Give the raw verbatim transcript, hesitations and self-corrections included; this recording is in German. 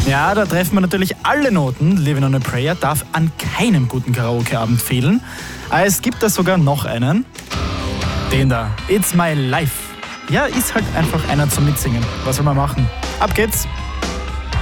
Ja, da treffen wir natürlich alle Noten. Living on a Prayer darf an keinem guten Karaoke-Abend fehlen. Aber es gibt da sogar noch einen. Den da. It's My Life. Ja, ist halt einfach einer zum Mitsingen. Was soll man machen? Ab geht's!